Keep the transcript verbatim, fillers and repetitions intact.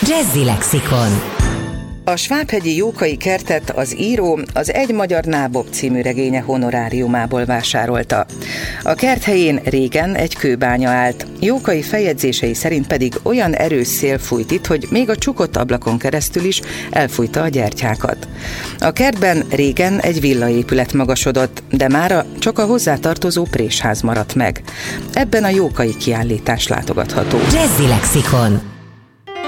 Jazzy Lexikon. A svábhegyi Jókai kertet az író az Egy magyar nábob című regénye honoráriumából vásárolta. A kert helyén régen egy kőbánya állt, Jókai feljegyzései szerint pedig olyan erős szél fújt itt, hogy még a csukott ablakon keresztül is elfújta a gyertyákat. A kertben régen egy villaépület magasodott, de mára csak a hozzátartozó présház maradt meg. Ebben a Jókai kiállítás látogatható. Jazzy Lexikon.